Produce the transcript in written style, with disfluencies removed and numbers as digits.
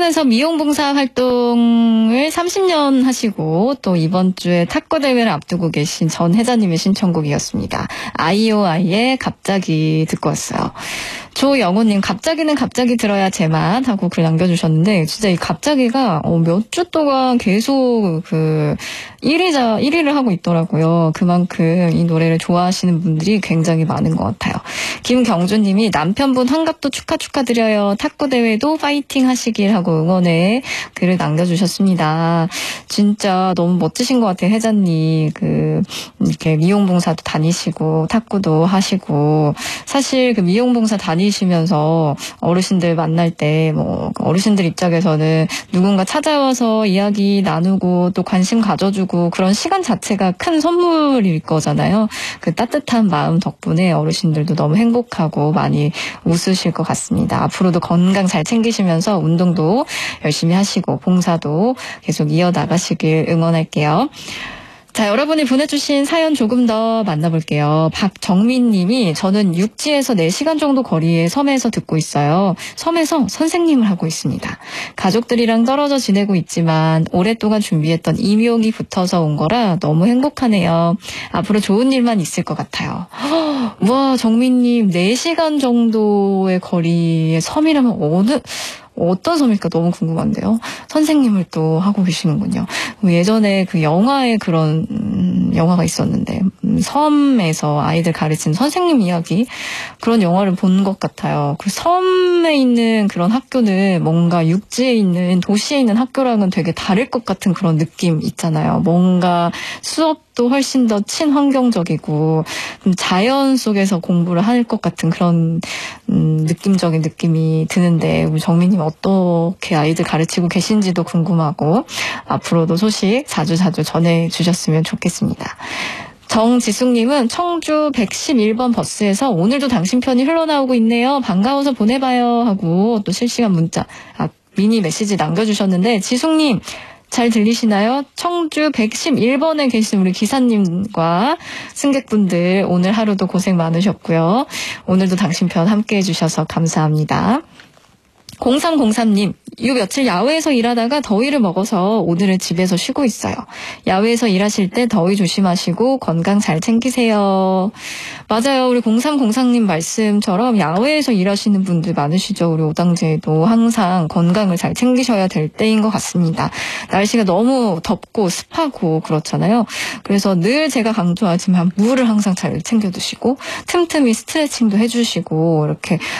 부천에서 미용봉사 활동을 30년 하시고 또 이번 주에 탁구 대회를 앞두고 계신 전 회장님의 신청곡이었습니다. 아이오아이의 갑자기 듣고 왔어요. 조영호님, 갑자기는 갑자기 들어야 제맛 하고 글 남겨주셨는데, 진짜 이 갑자기가 몇 주 동안 계속 1위를 하고 있더라고요. 그만큼 이 노래를 좋아하시는 분들이 굉장히 많은 것 같아요. 김경주님이 남편분 환갑도 축하드려요. 탁구대회도 파이팅 하시길 하고 응원의 글을 남겨주셨습니다. 진짜 너무 멋지신 것 같아요, 회장님. 이렇게 미용봉사도 다니시고, 탁구도 하시고, 사실 미용봉사 다니시면서 어르신들 만날 때, 어르신들 입장에서는 누군가 찾아와서 이야기 나누고 또 관심 가져주고 그런 시간 자체가 큰 선물일 거잖아요. 그 따뜻한 마음 덕분에 어르신들도 너무 행복하고 많이 웃으실 것 같습니다. 앞으로도 건강 잘 챙기시면서 운동도 열심히 하시고 봉사도 계속 이어나가시길 응원할게요. 자, 여러분이 보내주신 사연 조금 더 만나볼게요. 박정민 님이 저는 육지에서 4시간 정도 거리의 섬에서 듣고 있어요. 섬에서 선생님을 하고 있습니다. 가족들이랑 떨어져 지내고 있지만 오랫동안 준비했던 임용이 붙어서 온 거라 너무 행복하네요. 앞으로 좋은 일만 있을 것 같아요. 와, 정민 님 4시간 정도의 거리의 섬이라면 어떤 섬일까 너무 궁금한데요. 선생님을 또 하고 계시는군요. 예전에 영화에 그런 영화가 있었는데 섬에서 아이들 가르치는 선생님 이야기 그런 영화를 본 것 같아요. 그 섬에 있는 그런 학교는 뭔가 육지에 있는 도시에 있는 학교랑은 되게 다를 것 같은 그런 느낌 있잖아요. 뭔가 수업도 훨씬 더 친환경적이고 자연 속에서 공부를 할 것 같은 그런 느낌적인 느낌이 드는데 우리 정민님 어떻게 아이들 가르치고 계신지도 궁금하고 앞으로도 소식 자주 전해주셨으면 좋겠습니다. 정지숙님은 청주 111번 버스에서 오늘도 당신 편이 흘러나오고 있네요. 반가워서 보내봐요 하고 또 실시간 문자 미니 메시지 남겨주셨는데 지숙님 잘 들리시나요? 청주 111번에 계신 우리 기사님과 승객분들 오늘 하루도 고생 많으셨고요. 오늘도 당신 편 함께해 주셔서 감사합니다. 0303님, 요 며칠 야외에서 일하다가 더위를 먹어서 오늘은 집에서 쉬고 있어요. 야외에서 일하실 때 더위 조심하시고 건강 잘 챙기세요. 맞아요. 우리 0303님 말씀처럼 야외에서 일하시는 분들 많으시죠. 우리 오당제도 항상 건강을 잘 챙기셔야 될 때인 것 같습니다. 날씨가 너무 덥고 습하고 그렇잖아요. 그래서 늘 제가 강조하지만 물을 항상 잘 챙겨 드시고 틈틈이 스트레칭도 해주시고 이렇게